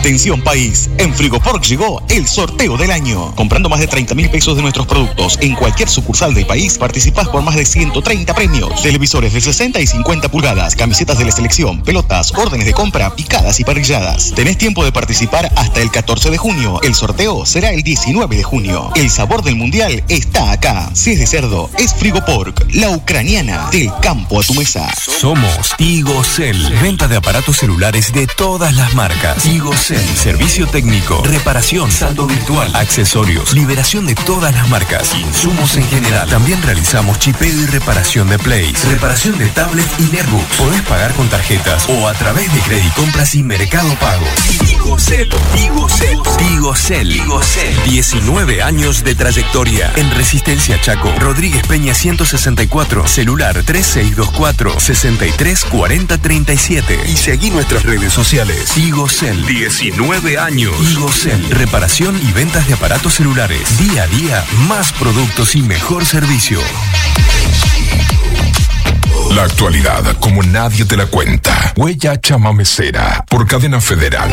Atención país, en Frigopork llegó el sorteo del año. Comprando más de 30.000 pesos de nuestros productos en cualquier sucursal del país, participás por más de 130 premios. Televisores de 60 y 50 pulgadas, camisetas de la selección, pelotas, órdenes de compra, picadas y parrilladas. Tenés tiempo de participar hasta el 14 de junio. El sorteo será el 19 de junio. El sabor del mundial está acá. Si es de cerdo, es Frigopork, la ucraniana, del campo a tu mesa. Somos Tigocel, venta de aparatos celulares de todas las marcas. Tigocel, servicio técnico, reparación, saldo virtual, accesorios, liberación de todas las marcas, insumos en general. También realizamos chipeo y reparación de plays, reparación de tablet y netbooks. Podés pagar con tarjetas o a través de Credicompras y Mercado Pago. Tigocel, Tigocel, Tigocel, Tigocel. 19 años de trayectoria en Resistencia Chaco. Rodríguez Peña 164, celular 3624 634037 y seguí nuestras redes sociales. Tigocel, 19 años. Tigocel, reparación y ventas de aparatos celulares. Día a día, más productos y mejor servicio. La actualidad como nadie te la cuenta. Huella Chamamecera por Cadena Federal.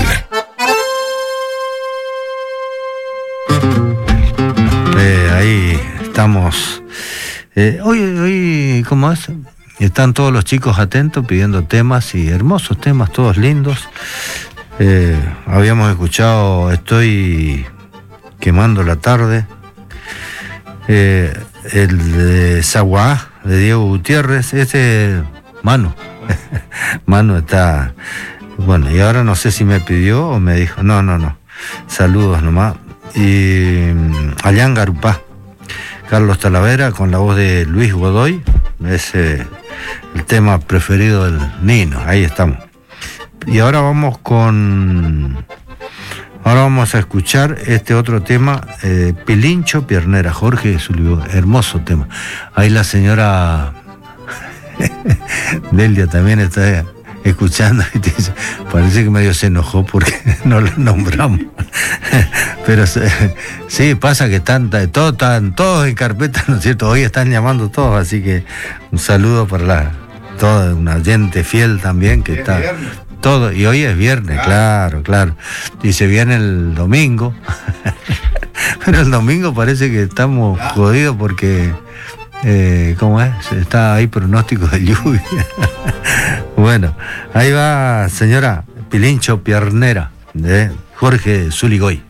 Ahí estamos. Hoy, ¿cómo es? Están todos los chicos atentos pidiendo temas y hermosos temas, todos lindos. Habíamos escuchado Estoy quemando la tarde, el de Zaguá, de Diego Gutiérrez, Manu. Manu está, bueno, y ahora no sé si me pidió o me dijo, no, saludos nomás. Y Allán Garupá, Carlos Talavera con la voz de Luis Godoy, es el tema preferido del Nino, ahí estamos. Y ahora vamos a escuchar este otro tema, Pilincho Piernera, Jorge Zulió, hermoso tema. Ahí la señora Delia también está escuchando y te dice, parece que medio se enojó porque no lo nombramos. Pero sí, pasa que están todos en carpeta, ¿no es cierto? Hoy están llamando todos, así que un saludo para toda una oyente fiel también que está... Todo, y hoy es viernes, claro. Y se viene el domingo. Pero el domingo parece que estamos jodidos porque, ¿cómo es? Está ahí pronóstico de lluvia. Bueno, ahí va, señora Pilincho Piernera, de Jorge Zuligoy.